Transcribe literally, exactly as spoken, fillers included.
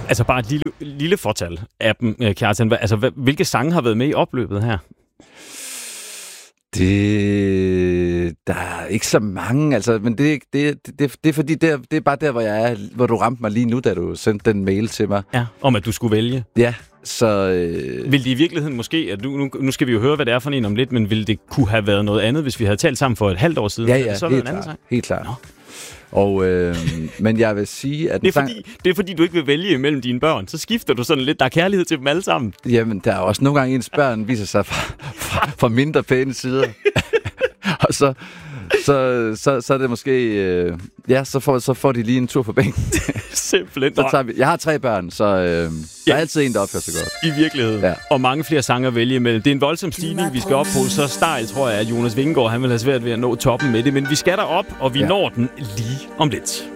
Altså bare et lille, lille fortal af dem, Kjartan. Altså, hvilke sange har været med i opløbet her? Det... Der er ikke så mange, altså, men det, det, det, det er fordi, det er, det er bare der, hvor jeg er, hvor du ramte mig lige nu, da du sendte den mail til mig. Ja, om at du skulle vælge. Ja, så... Øh... Vil det i virkeligheden måske, at du, nu, nu skal vi jo høre, hvad det er for en om lidt, men ville det kunne have været noget andet, hvis vi havde talt sammen for et halvt år siden? Ja, ja, så helt klart. Helt klart. Nå. Og, øh, men jeg vil sige, at... Det er, sang... fordi, det er fordi, du ikke vil vælge imellem dine børn. Så skifter du sådan lidt. Der er kærlighed til dem alle sammen. Jamen, der er også nogle gange, ens børn viser sig fra, fra, fra mindre pæne sider. Og så, så, så, så er det måske... Øh, ja, så får, så får de lige en tur på bænken. Simpelthen. Så tager vi, jeg har tre børn, så øh, der ja. er altid en, der opfører sig godt. I virkeligheden. Ja. Og mange flere sange at vælge imellem. Det er en voldsom stigning, vi skal op på. Så stejl, tror jeg, at Jonas Vingegaard han vil have svært ved at nå toppen med det. Men vi skal derop, og vi ja. når den lige om lidt.